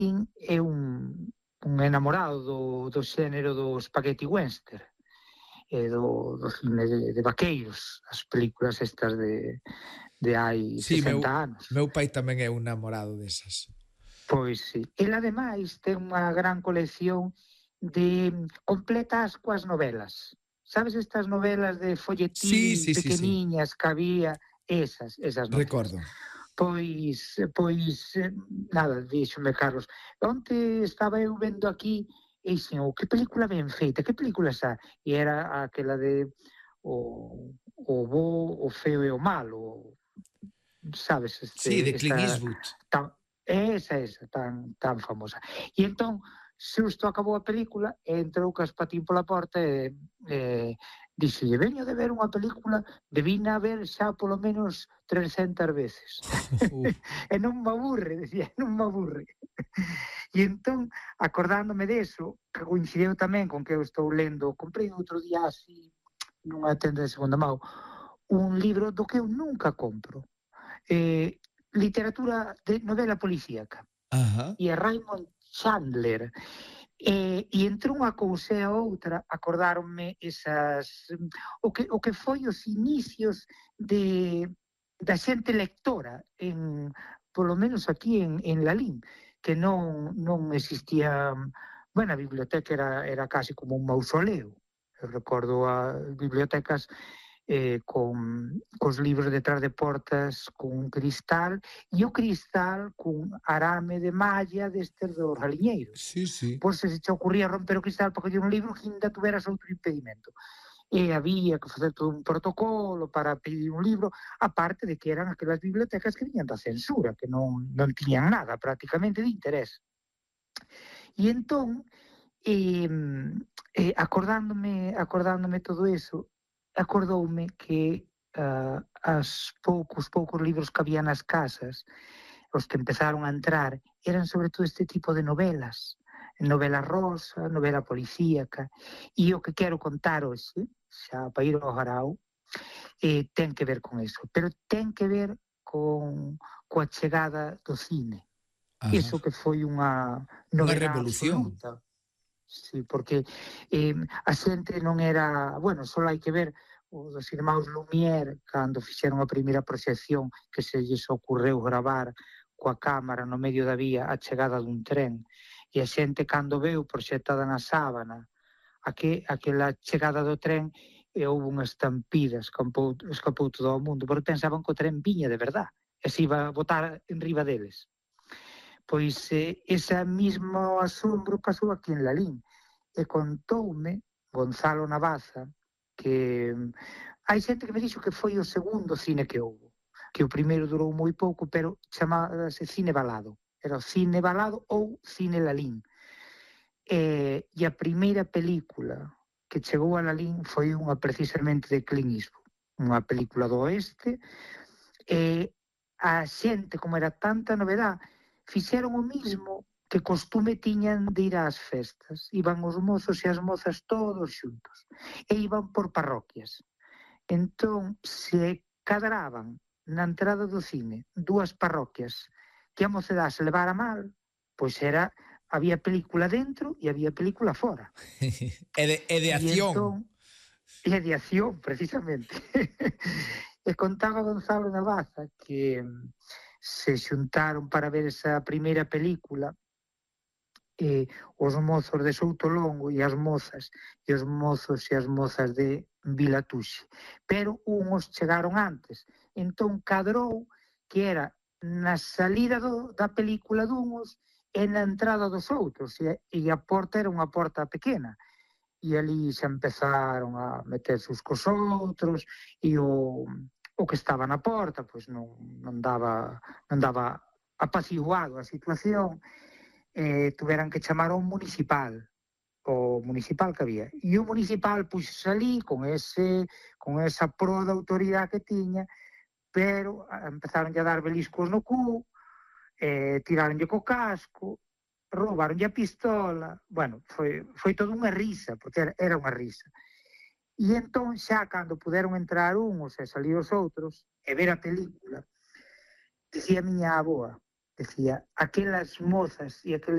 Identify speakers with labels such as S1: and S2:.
S1: é un enamorado do xénero do spaghetti western e do cine de vaqueiros, as películas estas de hai 60 anos.
S2: Meu pai tamén é un namorado desas.
S1: Pois sí. El, ademais, ten unha gran colección de completas coas novelas. Sabes estas novelas de folletín pequeniñas que había? Esas novelas.
S2: Recordo.
S1: Pois, nada, díxome Carlos, onte estaba eu vendo aquí e dixen, que película ben feita, que película esa? E era aquela de o bo, o feo e o malo, sabes?
S2: Sí, de Clint Eastwood.
S1: Esa, tan famosa. E entón, xusto acabou a película e entrou Caspatín pola porta e dixelle, veño de ver unha película, debina ver xa polo menos 300 veces. E non me aburre, decía, non me aburre. E entón, acordándome deso, que coincideu tamén con que eu estou lendo, comprei outro día así, nunha tenda de segunda mão, un libro do que eu nunca compro. Literatura de novela policíaca. E é Raymond Chandler. E entre unha cousa e a outra acordáronme esas o que foi os inicios da xente lectora polo menos aquí en Lalín, que non existía, bueno, a biblioteca era casi como un mausoleo. Eu recordo as bibliotecas cos libros detrás de portas con un cristal, e o cristal cun arame de malla destes dos galiñeiros. Por se te ocurría romper o cristal para coller un libro que ainda tuveras outro impedimento. E había que facer todo un protocolo para pedir un libro, aparte de que eran aquelas bibliotecas que viñan da censura, que non tiñan nada prácticamente de interés. E entón, acordándome todo eso, acordoume que os poucos libros que había nas casas, os que empezaron a entrar, eran sobre todo este tipo de novelas, novela rosa, novela policíaca, e o que quero contar hoxe, xa para ir ao garao, ten que ver con eso, pero ten que ver coa chegada do cine. Iso que foi unha novela absoluta. Sí, porque a xente non era... Bueno, só hai que ver os dos irmáns Lumière cando fixeron a primeira proxección que se lles ocorreu gravar coa cámara no medio da vía a chegada dun tren, e a xente cando veu proxectada na sábana aquela chegada do tren, e houve unha estampida, escapou todo o mundo, porque pensaban que o tren viña de verdad e se iba a botar en riba deles. Pois ese mismo asombro pasou aquí en Lalín, e contoume Gonzalo Navaza que hai xente que me dixo que foi o segundo cine que houve, que o primeiro durou moi pouco, pero chamábase Cine Balado, era o Cine Balado ou Cine Lalín. E a primeira película que chegou a Lalín foi unha precisamente de Clint Eastwood, unha película do oeste, e a xente, como era tanta novedade, fixeron o mismo que costume tiñan de ir ás festas. Iban os mozos e as mozas todos xuntos. E iban por parroquias. Entón, se cadraban na entrada do cine dúas parroquias que a mocedade se levara mal, pois había película dentro e había película fora.
S2: E de acción.
S1: E de acción, precisamente. E contaba Gonzalo Navaza que se xuntaron para ver esa primeira película os mozos de Soutolongo e as mozas, e os mozos e as mozas de Vilatuxe. Pero unhos chegaron antes. Entón cadrou que era na salida da película dunhos e na entrada dos outros, e a porta era unha porta pequena. E ali xa empezaron a meterse uns cos outros, e o que estaba na porta pois non daba apaciguado a situación, tuveran que chamar ao municipal que había, e o municipal pois salí con esa proa de autoridade que tiña, pero empezaron a dar beliscos no cu, tiraronlle co casco, roubaronlle a pistola. Bueno, foi toda unha risa, porque era unha risa. E entón xa cando puderon entrar uns e salir os outros e ver a película, decía a miña avoa, decía, aquelas mozas e aqueles